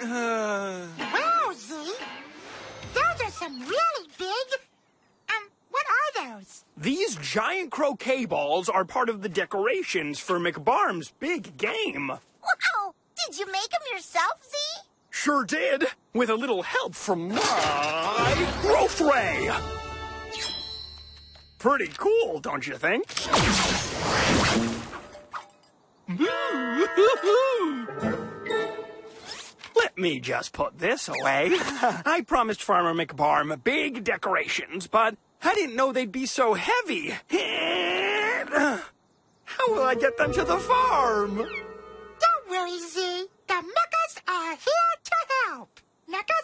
Wow, Z. Those are some really big... what are those? These giant croquet balls are part of the decorations for McBarm's big game. Wow! Did you make them yourself, Z? Sure did, with a little help from my growth ray. Pretty cool, don't you think? Let me just put this away. I promised Farmer McBarm big decorations, but I didn't know they'd be so heavy. How will I get them to the farm? Don't worry, Z. The Meccas are here to help. Meccas